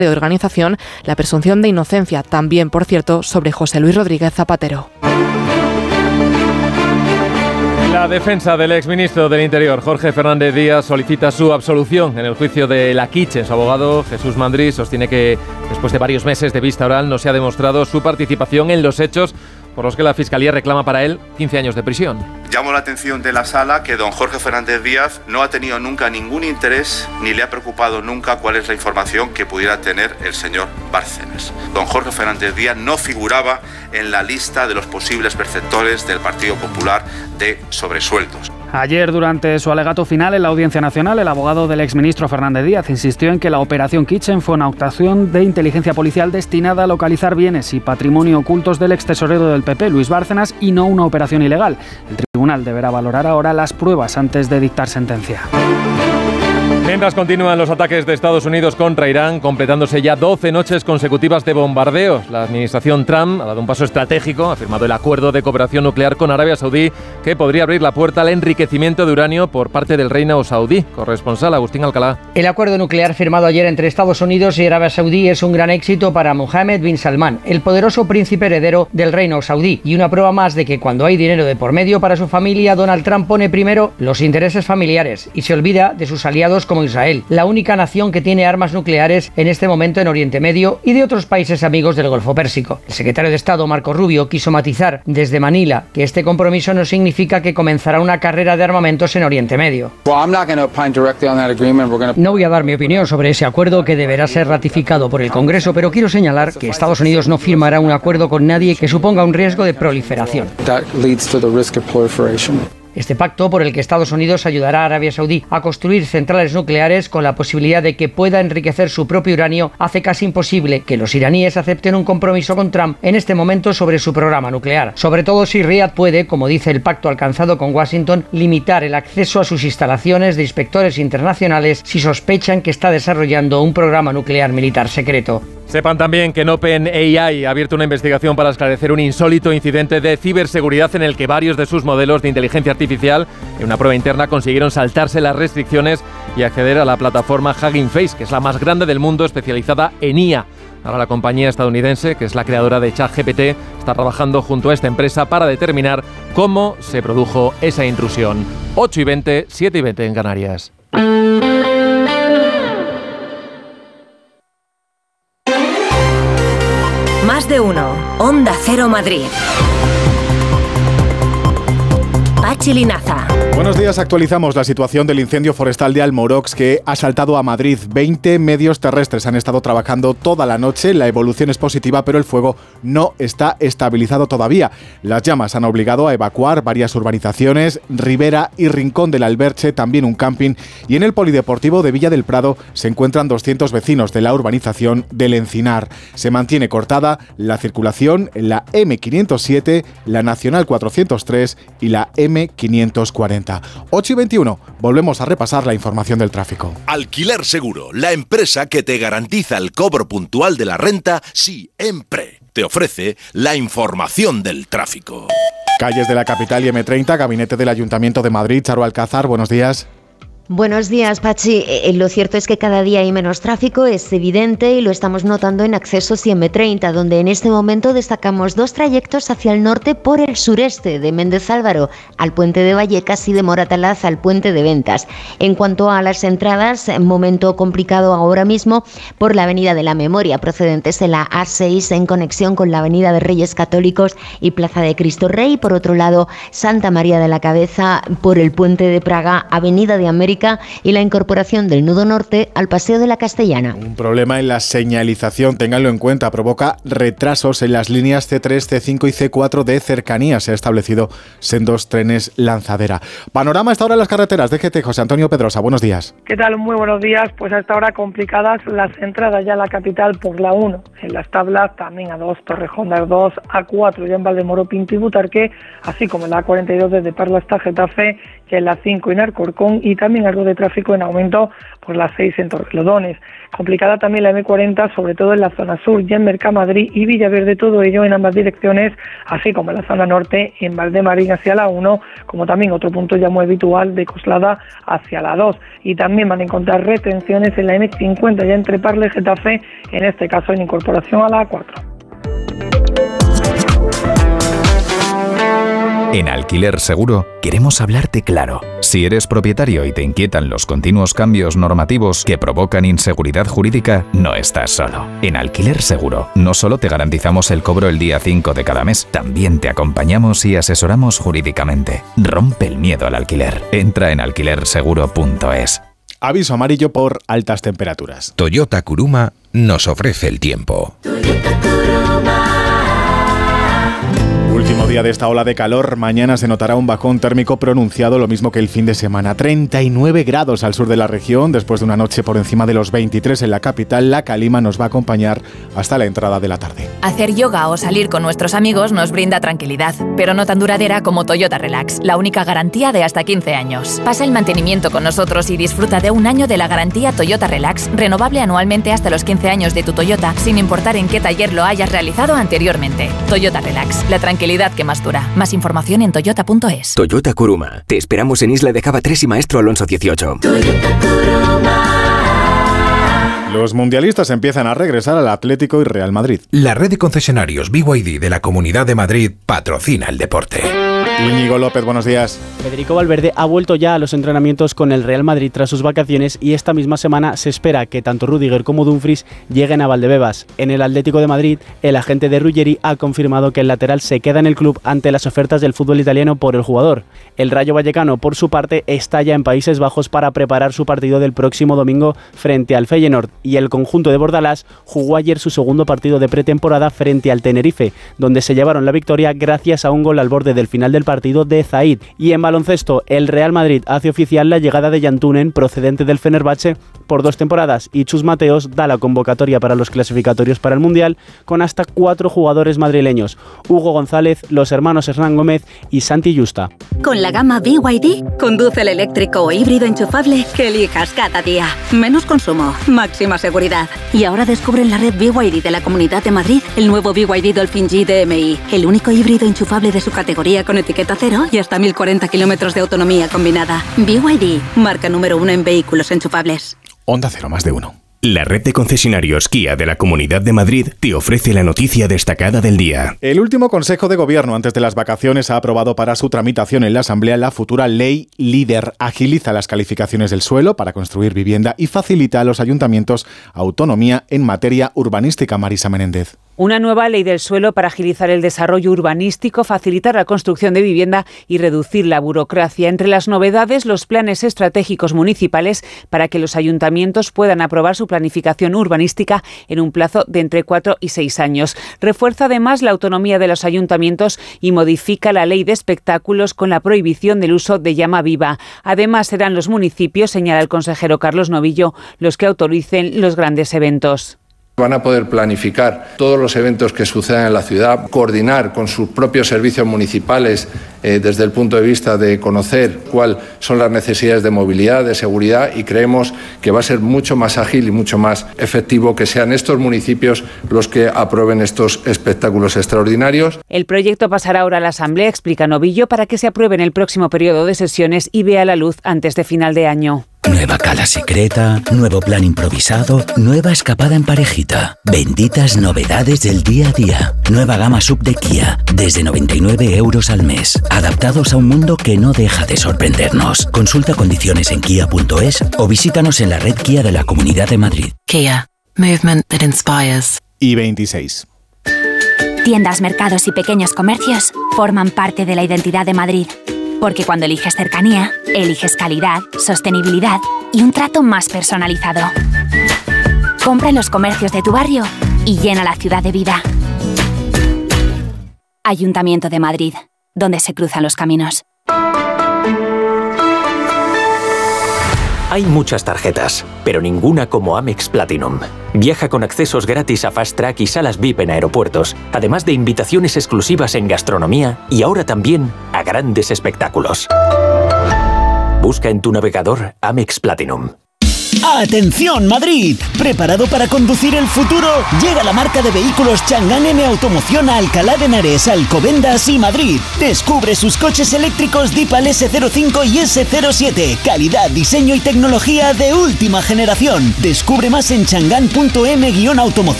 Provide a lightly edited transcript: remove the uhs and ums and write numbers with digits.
de organización, la presunción de inocencia, también, por cierto, sobre José Luis Rodríguez Zapatero. La defensa del exministro del Interior, Jorge Fernández Díaz, solicita su absolución en el juicio de La Quiche. Su abogado, Jesús Mandri, sostiene que después de varios meses de vista oral no se ha demostrado su participación en los hechos por los que la Fiscalía reclama para él 15 años de prisión. Llamo la atención de la sala que don Jorge Fernández Díaz no ha tenido nunca ningún interés ni le ha preocupado nunca cuál es la información que pudiera tener el señor Bárcenas. Don Jorge Fernández Díaz no figuraba en la lista de los posibles perceptores del Partido Popular de sobresueldos. Ayer, durante su alegato final en la Audiencia Nacional, el abogado del exministro Fernández Díaz insistió en que la Operación Kitchen fue una actuación de inteligencia policial destinada a localizar bienes y patrimonio ocultos del extesorero del PP, Luis Bárcenas, y no una operación ilegal. El tribunal deberá valorar ahora las pruebas antes de dictar sentencia. Mientras continúan los ataques de Estados Unidos contra Irán, completándose ya 12 noches consecutivas de bombardeos. La administración Trump ha dado un paso estratégico, ha firmado el acuerdo de cooperación nuclear con Arabia Saudí, que podría abrir la puerta al enriquecimiento de uranio por parte del reino saudí. Corresponsal Agustín Alcalá. El acuerdo nuclear firmado ayer entre Estados Unidos y Arabia Saudí es un gran éxito para Mohammed bin Salman, el poderoso príncipe heredero del reino saudí, y una prueba más de que cuando hay dinero de por medio para su familia, Donald Trump pone primero los intereses familiares y se olvida de sus aliados como Israel, la única nación que tiene armas nucleares en este momento en Oriente Medio, y de otros países amigos del Golfo Pérsico. El secretario de Estado, Marco Rubio, quiso matizar desde Manila que este compromiso no significa que comenzará una carrera de armamentos en Oriente Medio. No voy a dar mi opinión sobre ese acuerdo, que deberá ser ratificado por el Congreso, pero quiero señalar que Estados Unidos no firmará un acuerdo con nadie que suponga un riesgo de proliferación. Este pacto, por el que Estados Unidos ayudará a Arabia Saudí a construir centrales nucleares con la posibilidad de que pueda enriquecer su propio uranio, hace casi imposible que los iraníes acepten un compromiso con Trump en este momento sobre su programa nuclear. Sobre todo si Riad puede, como dice el pacto alcanzado con Washington, limitar el acceso a sus instalaciones de inspectores internacionales si sospechan que está desarrollando un programa nuclear militar secreto. Sepan también que OpenAI ha abierto una investigación para esclarecer un insólito incidente de ciberseguridad en el que varios de sus modelos de inteligencia artificial, en una prueba interna, consiguieron saltarse las restricciones y acceder a la plataforma Hugging Face, que es la más grande del mundo especializada en IA. Ahora la compañía estadounidense, que es la creadora de ChatGPT, está trabajando junto a esta empresa para determinar cómo se produjo esa intrusión. 8:20, 7:20 en Canarias. Más de uno. Onda Cero Madrid. Pachi Linaza. Buenos días, actualizamos la situación del incendio forestal de Almorox que ha saltado a Madrid. 20 medios terrestres han estado trabajando toda la noche. La evolución es positiva, pero el fuego no está estabilizado todavía. Las llamas han obligado a evacuar varias urbanizaciones, Ribera y Rincón del Alberche, también un camping, y en el polideportivo de Villa del Prado se encuentran 200 vecinos de la urbanización del Encinar. Se mantiene cortada la circulación en la M507, la Nacional 403 y la M540. 8:21, volvemos a repasar la información del tráfico. Alquiler Seguro, la empresa que te garantiza el cobro puntual de la renta siempre. Te ofrece la información del tráfico. Calles de la capital y M30, Gabinete del Ayuntamiento de Madrid, Charo Alcázar, buenos días. Buenos días, Pachi. Lo cierto es que cada día hay menos tráfico, es evidente, y lo estamos notando en accesos y M30, donde en este momento destacamos dos trayectos hacia el norte por el sureste, de Méndez Álvaro al puente de Vallecas y de Moratalaz al puente de Ventas. En cuanto a las entradas, momento complicado ahora mismo por la Avenida de la Memoria, procedentes de la A6 en conexión con la Avenida de Reyes Católicos y Plaza de Cristo Rey. Por otro lado, Santa María de la Cabeza por el puente de Praga, Avenida de América y la incorporación del nudo norte al Paseo de la Castellana. Un problema en la señalización, ténganlo en cuenta, provoca retrasos en las líneas C3, C5 y C4 de cercanías. Se ha establecido sendos trenes lanzadera. Panorama a esta hora en las carreteras. DGT, José Antonio Pedrosa, buenos días. ¿Qué tal? Muy buenos días. Pues a esta hora complicadas las entradas ya a la capital por la 1. En las tablas también A2, Torrejón de A2, A4 ya en Valdemoro, Pinto y Butarque, así como en la A42 desde Parla hasta Getafe ya en la 5 en Alcorcón y también algo de tráfico en aumento por la 6 en Torrelodones. Complicada también la M40, sobre todo en la zona sur, ya en Mercamadrid y Villaverde, todo ello en ambas direcciones, así como en la zona norte, en Valdemarín hacia la 1, como también otro punto ya muy habitual de Coslada hacia la 2. Y también van a encontrar retenciones en la M50, ya entre Parla y Getafe, en este caso en incorporación a la A4. En Alquiler Seguro queremos hablarte claro. Si eres propietario y te inquietan los continuos cambios normativos que provocan inseguridad jurídica, no estás solo. En Alquiler Seguro no solo te garantizamos el cobro el día 5 de cada mes, también te acompañamos y asesoramos jurídicamente. Rompe el miedo al alquiler. Entra en alquilerseguro.es. Aviso amarillo por altas temperaturas. Toyota Kuruma nos ofrece el tiempo. Último día de esta ola de calor, mañana se notará un bajón térmico pronunciado, lo mismo que el fin de semana. 39 grados al sur de la región, después de una noche por encima de los 23 en la capital. La calima nos va a acompañar hasta la entrada de la tarde. Hacer yoga o salir con nuestros amigos nos brinda tranquilidad, pero no tan duradera como Toyota Relax, la única garantía de hasta 15 años. Pasa el mantenimiento con nosotros y disfruta de un año de la garantía Toyota Relax, renovable anualmente hasta los 15 años de tu Toyota, sin importar en qué taller lo hayas realizado anteriormente. Toyota Relax, la tranquilidad que más dura. Más información en toyota.es. Toyota Kuruma. Te esperamos en Isla de Cava 3 y Maestro Alonso 18. Los mundialistas empiezan a regresar al Atlético y Real Madrid. La red de concesionarios BYD de la Comunidad de Madrid patrocina el deporte. Íñigo López, buenos días. Federico Valverde ha vuelto ya a los entrenamientos con el Real Madrid tras sus vacaciones y esta misma semana se espera que tanto Rüdiger como Dumfries lleguen a Valdebebas. En el Atlético de Madrid, el agente de Ruggeri ha confirmado que el lateral se queda en el club ante las ofertas del fútbol italiano por el jugador. El Rayo Vallecano, por su parte, está ya en Países Bajos para preparar su partido del próximo domingo frente al Feyenoord, y el conjunto de Bordalás jugó ayer su segundo partido de pretemporada frente al Tenerife, donde se llevaron la victoria gracias a un gol al borde del final del partido de Zaid. Y en baloncesto, el Real Madrid hace oficial la llegada de Yantunen, procedente del Fenerbahce, por 2 temporadas, y Chus Mateos da la convocatoria para los clasificatorios para el Mundial con hasta 4 jugadores madrileños: Hugo González, los hermanos Hernán Gómez y Santi Justa. Con la gama BYD, conduce el eléctrico o híbrido enchufable que elijas cada día. Menos consumo, máxima seguridad. Y ahora descubre en la red BYD de la Comunidad de Madrid el nuevo BYD Dolphin G DMI, el único híbrido enchufable de su categoría con etiqueta cero y hasta 1040 kilómetros de autonomía combinada. BYD, marca número 1 en vehículos enchufables. Onda Cero, más de uno. La red de concesionarios Kia de la Comunidad de Madrid te ofrece la noticia destacada del día. El último Consejo de Gobierno antes de las vacaciones ha aprobado para su tramitación en la Asamblea la futura Ley Líder. Agiliza las calificaciones del suelo para construir vivienda y facilita a los ayuntamientos autonomía en materia urbanística. Marisa Menéndez. Una nueva ley del suelo para agilizar el desarrollo urbanístico, facilitar la construcción de vivienda y reducir la burocracia. Entre las novedades, los planes estratégicos municipales para que los ayuntamientos puedan aprobar su planificación urbanística en un plazo de entre 4 y 6 años. Refuerza además la autonomía de los ayuntamientos y modifica la ley de espectáculos con la prohibición del uso de llama viva. Además, serán los municipios, señala el consejero Carlos Novillo, los que autoricen los grandes eventos. Van a poder planificar todos los eventos que sucedan en la ciudad, coordinar con sus propios servicios municipales desde el punto de vista de conocer cuáles son las necesidades de movilidad, de seguridad, y creemos que va a ser mucho más ágil y mucho más efectivo que sean estos municipios los que aprueben estos espectáculos extraordinarios. El proyecto pasará ahora a la Asamblea, explica Novillo, para que se apruebe en el próximo periodo de sesiones y vea la luz antes de final de año. Nueva cala secreta, nuevo plan improvisado, nueva escapada en parejita. Benditas novedades del día a día. Nueva gama sub de Kia, desde 99 euros al mes. Adaptados a un mundo que no deja de sorprendernos. Consulta condiciones en kia.es o visítanos en la red Kia de la Comunidad de Madrid. Kia, movement that inspires. Y 26. Tiendas, mercados y pequeños comercios forman parte de la identidad de Madrid. Porque cuando eliges cercanía, eliges calidad, sostenibilidad y un trato más personalizado. Compra en los comercios de tu barrio y llena la ciudad de vida. Ayuntamiento de Madrid, donde se cruzan los caminos. Hay muchas tarjetas, pero ninguna como Amex Platinum. Viaja con accesos gratis a Fast Track y salas VIP en aeropuertos, además de invitaciones exclusivas en gastronomía y ahora también a grandes espectáculos. Busca en tu navegador Amex Platinum. ¡Atención Madrid! ¿Preparado para conducir el futuro? Llega la marca de vehículos Chang'an M Automoción a Alcalá de Henares, Alcobendas y Madrid. Descubre sus coches eléctricos Deepal S05 y S07. Calidad, diseño y tecnología de última generación. Descubre más en chang'an.m-automoción.